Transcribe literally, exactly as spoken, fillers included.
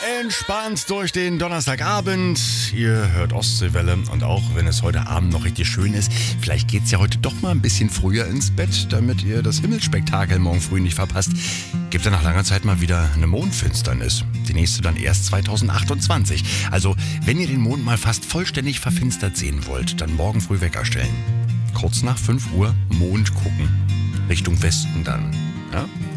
Entspannt durch den Donnerstagabend. Ihr hört Ostseewelle und auch wenn es heute Abend noch richtig schön ist, vielleicht geht's ja heute doch mal ein bisschen früher ins Bett, damit ihr das Himmelsspektakel morgen früh nicht verpasst. Gibt ja nach langer Zeit mal wieder eine Mondfinsternis. Die nächste dann erst zweitausendachtundzwanzig. Also, wenn ihr den Mond mal fast vollständig verfinstert sehen wollt, dann morgen früh Wecker stellen. Kurz nach fünf Uhr Mond gucken. Richtung Westen dann. Ja?